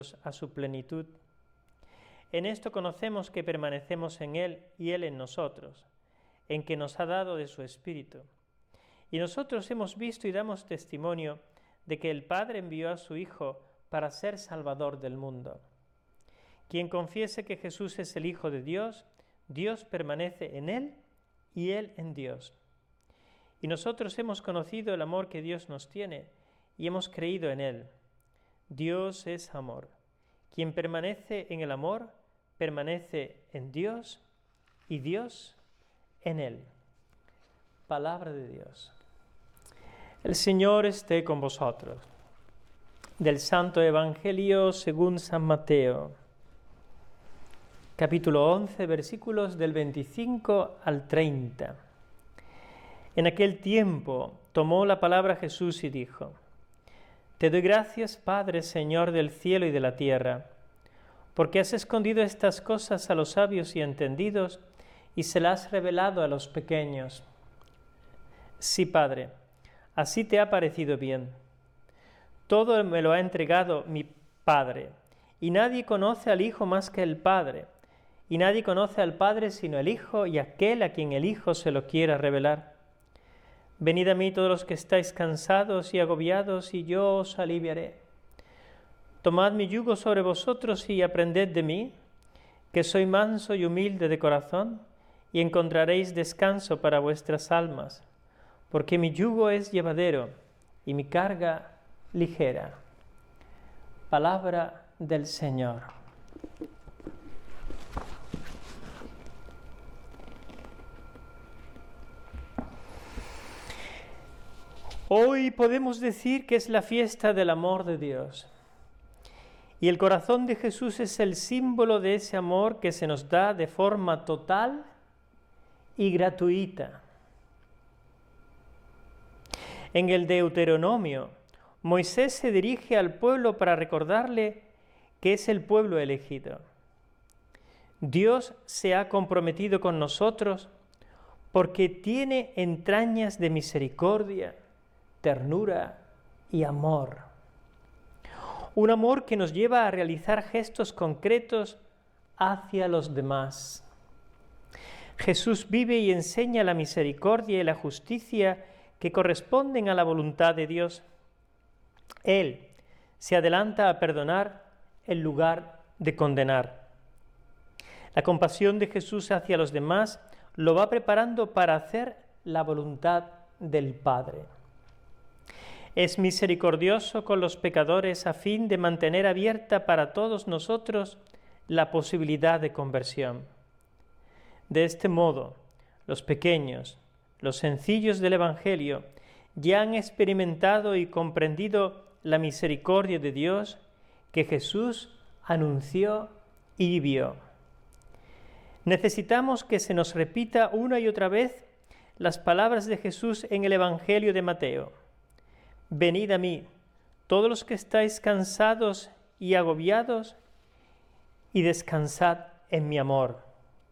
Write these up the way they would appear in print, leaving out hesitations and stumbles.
a su plenitud. En esto conocemos que permanecemos en Él y Él en nosotros, en que nos ha dado de su Espíritu. Y nosotros hemos visto y damos testimonio de que el Padre envió a su Hijo para ser Salvador del mundo. Quien confiese que Jesús es el Hijo de Dios, Dios permanece en Él y Él en Dios. Y nosotros hemos conocido el amor que Dios nos tiene y hemos creído en Él. Dios es amor. Quien permanece en el amor, permanece en Dios y Dios en Él. Palabra de Dios. El Señor esté con vosotros. Del Santo Evangelio según San Mateo, capítulo 11, versículos del 25 al 30. En aquel tiempo tomó la palabra Jesús y dijo: Te doy gracias, Padre, Señor del cielo y de la tierra, porque has escondido estas cosas a los sabios y entendidos y se las has revelado a los pequeños. Sí, Padre, así te ha parecido bien. Todo me lo ha entregado mi Padre, y nadie conoce al Hijo más que el Padre, y nadie conoce al Padre sino el Hijo y aquel a quien el Hijo se lo quiera revelar. Venid a mí todos los que estáis cansados y agobiados, y yo os aliviaré. Tomad mi yugo sobre vosotros y aprended de mí, que soy manso y humilde de corazón, y encontraréis descanso para vuestras almas, porque mi yugo es llevadero y mi carga ligera. Palabra del Señor. Hoy podemos decir que es la fiesta del amor de Dios. Y el corazón de Jesús es el símbolo de ese amor que se nos da de forma total y gratuita. En el Deuteronomio, Moisés se dirige al pueblo para recordarle que es el pueblo elegido. Dios se ha comprometido con nosotros porque tiene entrañas de misericordia, ternura y amor. Un amor que nos lleva a realizar gestos concretos hacia los demás. Jesús vive y enseña la misericordia y la justicia que corresponden a la voluntad de Dios. Él se adelanta a perdonar en lugar de condenar. La compasión de Jesús hacia los demás lo va preparando para hacer la voluntad del Padre. Es misericordioso con los pecadores a fin de mantener abierta para todos nosotros la posibilidad de conversión. De este modo, los pequeños, los sencillos del Evangelio, ya han experimentado y comprendido la misericordia de Dios que Jesús anunció y vivió. Necesitamos que se nos repita una y otra vez las palabras de Jesús en el Evangelio de Mateo. Venid a mí, todos los que estáis cansados y agobiados, y descansad en mi amor.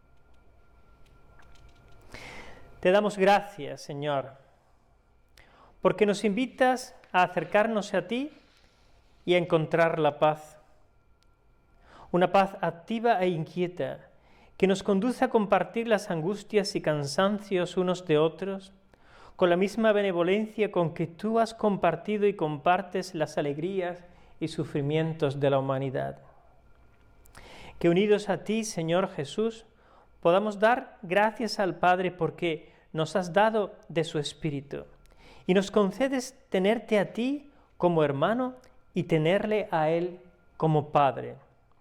Te damos gracias, Señor, porque nos invitas a acercarnos a ti y a encontrar la paz. Una paz activa e inquieta, que nos conduce a compartir las angustias y cansancios unos de otros, con la misma benevolencia con que tú has compartido y compartes las alegrías y sufrimientos de la humanidad. Que unidos a ti, Señor Jesús, podamos dar gracias al Padre porque nos has dado de su Espíritu y nos concedes tenerte a ti como hermano y tenerle a Él como Padre.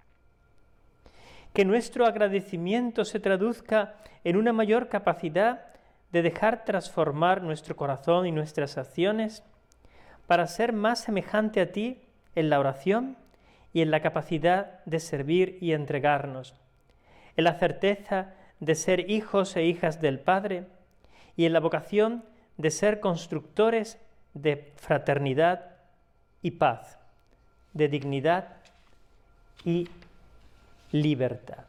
Que nuestro agradecimiento se traduzca en una mayor capacidad de dejar transformar nuestro corazón y nuestras acciones para ser más semejante a ti en la oración y en la capacidad de servir y entregarnos, en la certeza de ser hijos e hijas del Padre y en la vocación de ser constructores de fraternidad y paz, de dignidad y libertad.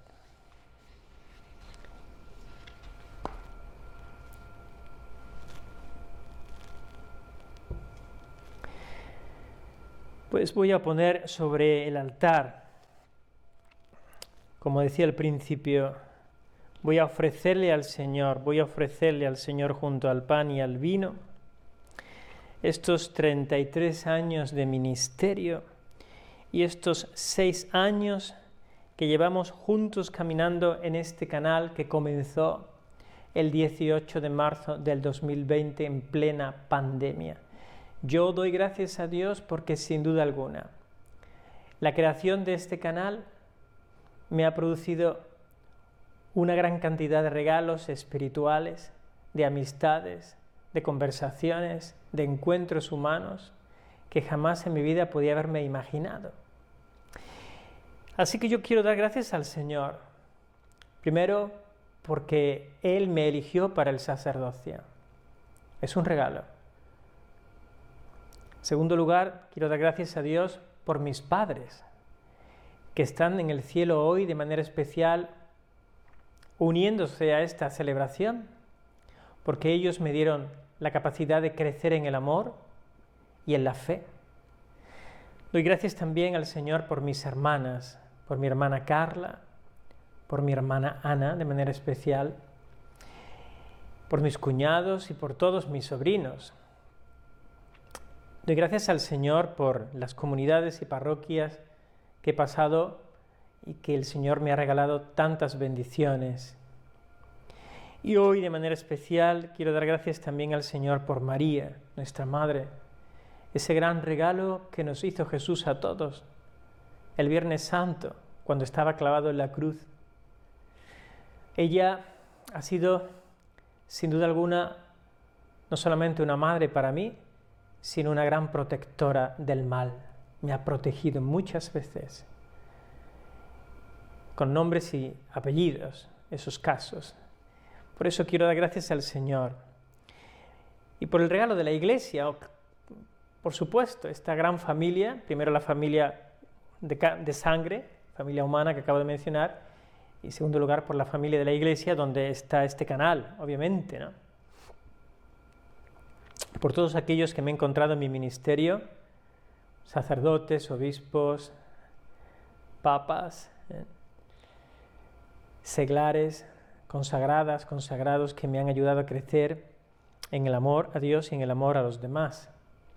Pues voy a poner sobre el altar, como decía al principio, voy a ofrecerle al Señor junto al pan y al vino estos 33 años de ministerio y estos 6 años que llevamos juntos caminando en este canal que comenzó el 18 de marzo del 2020 en plena pandemia. Yo doy gracias a Dios porque sin duda alguna la creación de este canal me ha producido una gran cantidad de regalos espirituales, de amistades, de conversaciones, de encuentros humanos que jamás en mi vida podía haberme imaginado. Así que yo quiero dar gracias al Señor, primero porque Él me eligió para el sacerdocio. Es un regalo. En segundo lugar, quiero dar gracias a Dios por mis padres, que están en el cielo hoy de manera especial uniéndose a esta celebración, porque ellos me dieron la capacidad de crecer en el amor y en la fe. Doy gracias también al Señor por mis hermanas, por mi hermana Carla, por mi hermana Ana de manera especial, por mis cuñados y por todos mis sobrinos. Doy gracias al Señor por las comunidades y parroquias que he pasado y que el Señor me ha regalado tantas bendiciones. Y hoy de manera especial quiero dar gracias también al Señor por María, nuestra Madre, ese gran regalo que nos hizo Jesús a todos el Viernes Santo, cuando estaba clavado en la cruz. Ella ha sido, sin duda alguna, no solamente una madre para mí, sino una gran protectora del mal. Me ha protegido muchas veces, con nombres y apellidos, esos casos. Por eso quiero dar gracias al Señor. Y por el regalo de la Iglesia, por supuesto, esta gran familia, primero la familia de sangre, familia humana que acabo de mencionar, y en segundo lugar por la familia de la Iglesia, donde está este canal, obviamente, ¿no? Por todos aquellos que me he encontrado en mi ministerio, sacerdotes, obispos, papas, seglares, consagradas, consagrados que me han ayudado a crecer en el amor a Dios y en el amor a los demás.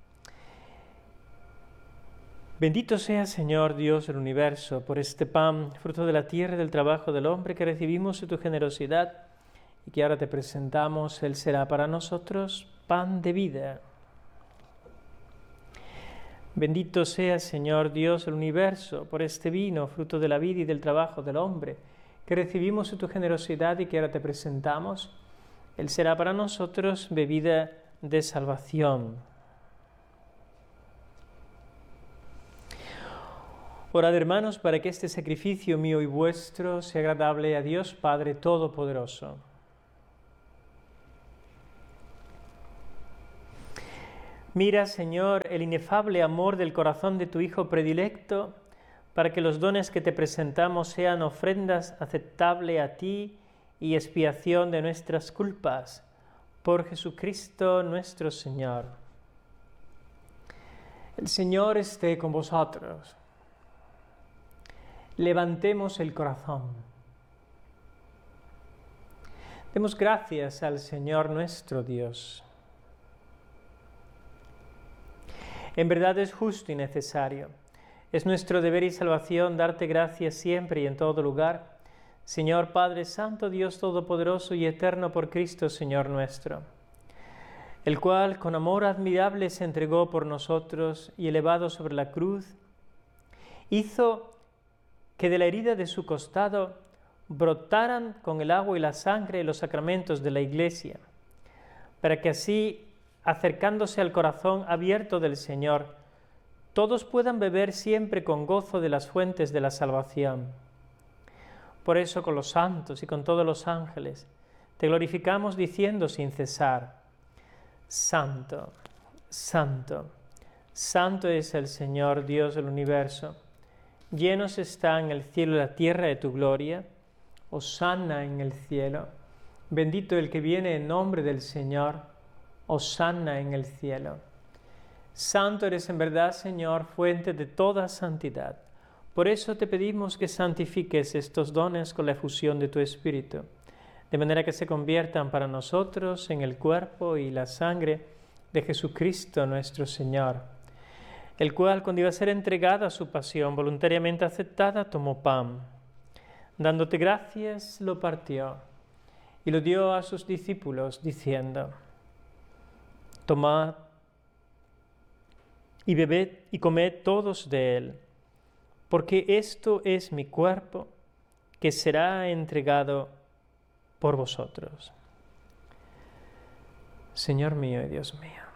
Bendito sea, Señor Dios del universo, por este pan, fruto de la tierra y del trabajo del hombre que recibimos de tu generosidad y que ahora te presentamos. Él será para nosotros pan de vida. Bendito sea, Señor Dios del universo, por este vino, fruto de la vida y del trabajo del hombre, que recibimos de tu generosidad y que ahora te presentamos. Él será para nosotros bebida de salvación. Orad, hermanos, para que este sacrificio mío y vuestro sea agradable a Dios Padre Todopoderoso. Mira, Señor, el inefable amor del corazón de tu Hijo predilecto, para que los dones que te presentamos sean ofrendas aceptables a ti y expiación de nuestras culpas. Por Jesucristo nuestro Señor. El Señor esté con vosotros. Levantemos el corazón. Demos gracias al Señor nuestro Dios. En verdad es justo y necesario. Es nuestro deber y salvación darte gracias siempre y en todo lugar, Señor Padre Santo, Dios Todopoderoso y Eterno por Cristo, Señor nuestro, el cual con amor admirable se entregó por nosotros y elevado sobre la cruz, hizo que de la herida de su costado brotaran con el agua y la sangre los sacramentos de la Iglesia, para que así, acercándose al corazón abierto del Señor, todos puedan beber siempre con gozo de las fuentes de la salvación. Por eso con los santos y con todos los ángeles te glorificamos diciendo sin cesar: Santo, Santo, Santo es el Señor Dios del universo. Llenos están el cielo y la tierra de tu gloria. Hosana en el cielo. Bendito el que viene en nombre del Señor. Hosana en el cielo. Santo eres en verdad, Señor, fuente de toda santidad. Por eso te pedimos que santifiques estos dones con la efusión de tu Espíritu, de manera que se conviertan para nosotros en el cuerpo y la sangre de Jesucristo nuestro Señor, el cual, cuando iba a ser entregado a su pasión voluntariamente aceptada, tomó pan. Dándote gracias, lo partió y lo dio a sus discípulos, diciendo: Tomad y bebed y comed todos de él, porque esto es mi cuerpo, que será entregado por vosotros. Señor mío y Dios mío,